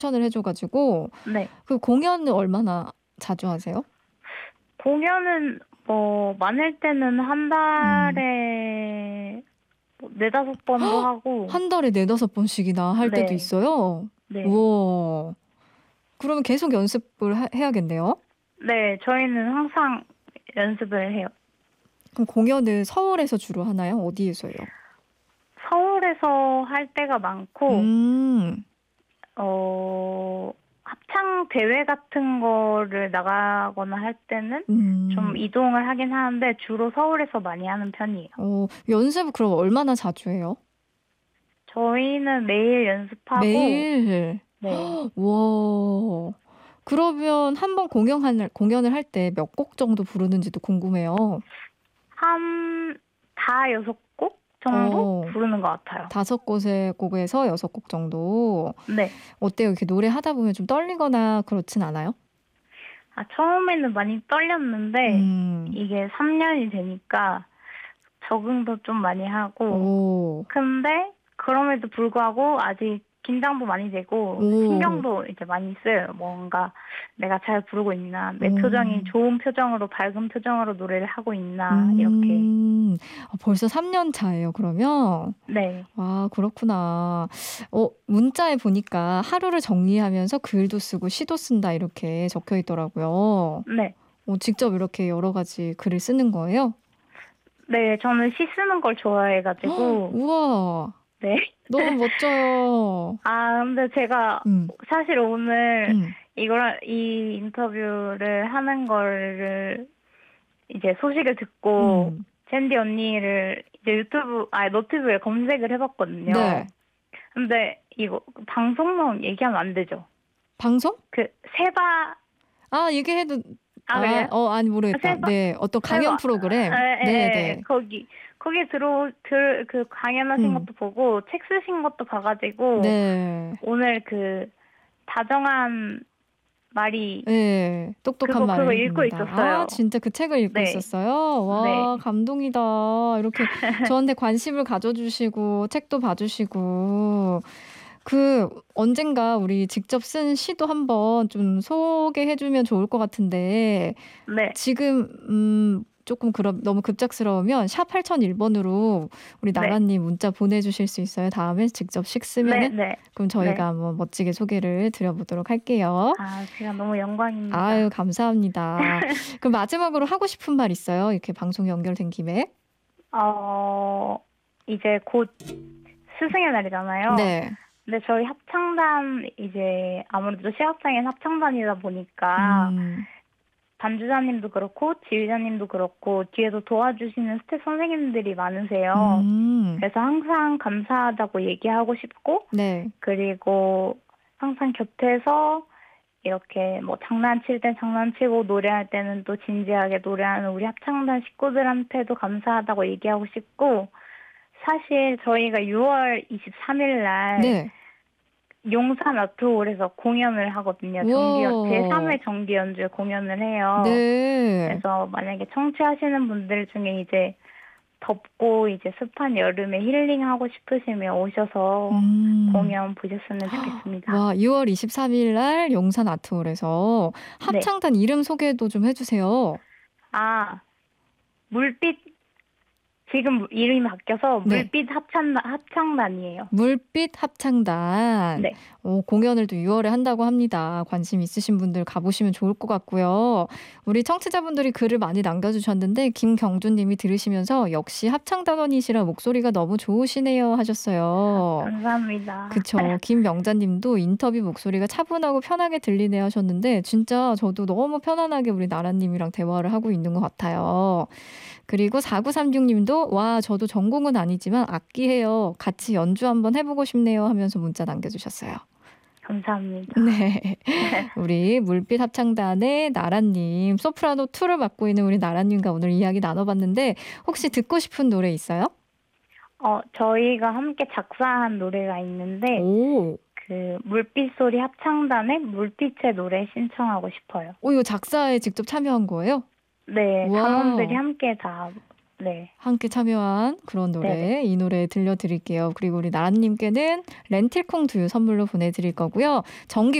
추천을 해줘가지고 네. 그 공연을 얼마나 자주 하세요? 공연은 뭐 많을 때는 한 음. 달에 뭐 네다섯 번도 하고. 한 달에 네다섯 번씩이나 할 때도 네. 있어요? 네. 우와. 그러면 계속 연습을 해야겠네요? 네, 저희는 항상 연습을 해요. 그럼 공연을 서울에서 주로 하나요? 어디에서요? 서울에서 할 때가 많고, 음. 합창 대회 같은 거를 나가거나 할 때는 좀 음. 이동을 하긴 하는데 주로 서울에서 많이 하는 편이에요. 연습을 그럼 얼마나 자주 해요? 저희는 매일 연습하고, 매일? 네, 와. 그러면 한 번 공연을 할 때 몇 곡 정도 부르는지도 궁금해요. 한 다 여섯 곡 정도 어, 부르는 것 같아요. 5곡에서 6곡 정도. 네. 어때요? 이렇게 노래하다 보면 좀 떨리거나 그렇진 않아요? 처음에는 많이 떨렸는데, 음. 이게 3년이 되니까 적응도 좀 많이 하고, 오. 근데 그럼에도 불구하고 아직 긴장도 많이 되고 오. 신경도 이제 많이 써요. 뭔가 내가 잘 부르고 있나, 내 표정이 음. 좋은 표정으로 밝은 표정으로 노래를 하고 있나 이렇게. 음. 벌써 3년 차예요, 그러면? 네, 아, 그렇구나. 문자에 보니까 하루를 정리하면서 글도 쓰고 시도 쓴다 이렇게 적혀 있더라고요. 네, 직접 이렇게 여러 가지 글을 쓰는 거예요? 네. 저는 시 쓰는 걸 좋아해가지고. 우와, 네. 너무 멋져요. 근데 제가 음. 사실 오늘 음. 이 인터뷰를 하는 거를 이제 소식을 듣고 음. 젠디 언니를 이제 너튜브에 검색을 네. 해봤거든요. 근데 이거 방송명 얘기하면 안 되죠? 방송? 그 세바. 얘기해도, 그래요? 아니, 모르겠다. 세바. 네, 어떤 강연 세바. 프로그램. 네, 에, 네. 거기 그 강연하신 음. 것도 보고 책 쓰신 것도 봐가지고 네. 오늘 그 다정한 말이 네, 똑똑한 그거 읽고 말입니다. 있었어요. 진짜 그 책을 읽고 네. 있었어요? 네. 와, 감동이다. 이렇게 저한테 관심을 가져주시고, 책도 봐주시고, 언젠가 우리 직접 쓴 시도 한번 좀 소개해주면 좋을 것 같은데, 네. 지금, 조금 그럼 너무 급작스러우면 샵 8001번으로 우리 네. 나라님 문자 보내주실 수 있어요? 다음에 직접 식 네. 쓰면은? 네. 그럼 저희가 네. 한번 멋지게 소개를 드려보도록 할게요. 제가 너무 아유, 영광입니다. 감사합니다. 그럼 마지막으로 하고 싶은 말 있어요? 이렇게 방송 연결된 김에. 이제 곧 스승의 날이잖아요. 네. 근데 저희 합창단 이제 아무래도 시합장인 합창단이다 보니까 음. 반주자님도 그렇고 지휘자님도 그렇고 뒤에서 도와주시는 스텝 선생님들이 많으세요. 음. 그래서 항상 감사하다고 얘기하고 싶고, 네. 그리고 항상 곁에서 이렇게 뭐 장난칠 땐 장난치고 노래할 때는 또 진지하게 노래하는 우리 합창단 식구들한테도 감사하다고 얘기하고 싶고, 사실 저희가 6월 23일 날 네. 용산 아트홀에서 공연을 하거든요. 우와. 제3회 정기 연주 공연을 해요. 네. 그래서 만약에 청취하시는 분들 중에 이제 덥고 이제 습한 여름에 힐링하고 싶으시면 오셔서 음. 공연 보셨으면 좋겠습니다. 와, 6월 23일 날 용산 아트홀에서 네. 합창단 이름 소개도 좀 해주세요. 물빛, 지금 이름이 바뀌어서 네. 물빛 합창단이에요. 물빛 합창단. 네. 공연을 또 6월에 한다고 합니다. 관심 있으신 분들 가보시면 좋을 것 같고요. 우리 청취자분들이 글을 많이 남겨주셨는데 김경준님이 들으시면서 역시 합창단원이시라 목소리가 너무 좋으시네요 하셨어요. 감사합니다. 그쵸. 김명자님도 인터뷰 목소리가 차분하고 편하게 들리네 하셨는데 진짜 저도 너무 편안하게 우리 나라님이랑 대화를 하고 있는 것 같아요. 그리고 4936님도 와, 저도 전공은 아니지만 악기해요. 같이 연주 한번 해보고 싶네요 하면서 문자 남겨주셨어요. 감사합니다. 네. 우리 물빛 합창단의 나라님, 소프라노 2를 맡고 있는 우리 나라님과 오늘 이야기 나눠봤는데 혹시 듣고 싶은 노래 있어요? 저희가 함께 작사한 노래가 있는데, 오. 그 물빛 소리 합창단의 물빛의 노래 신청하고 싶어요. 이거 작사에 직접 참여한 거예요? 네, 단원들이 와. 함께 다 네. 함께 참여한 그런 노래, 네네. 이 노래 들려드릴게요. 그리고 우리 나라님께는 렌틸콩 두유 선물로 보내드릴 거고요. 정기